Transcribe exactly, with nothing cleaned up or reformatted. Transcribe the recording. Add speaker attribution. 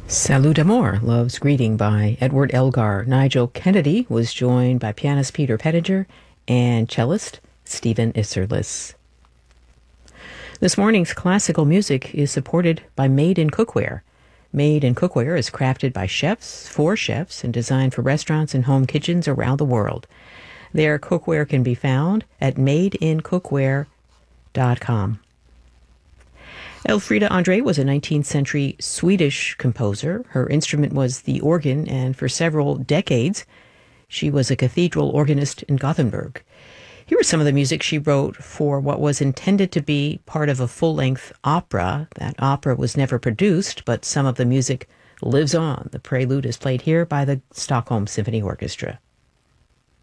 Speaker 1: Salut d'amour, Love's Greeting by Edward Elgar. Nigel Kennedy was joined by pianist Peter Pettinger and cellist Stephen Isserlis. This morning's classical music is supported by Made in Cookware. Made in Cookware is crafted by chefs, for chefs, and designed for restaurants and home kitchens around the world. Their cookware can be found at made in cookware dot com. Elfrida Andre was a nineteenth century Swedish composer. Her instrument was the organ, and for several decades, she was a cathedral organist in Gothenburg. Here was some of the music she wrote for what was intended to be part of a full-length opera. That opera was never produced, but some of the music lives on. The prelude is played here by the Stockholm Symphony Orchestra.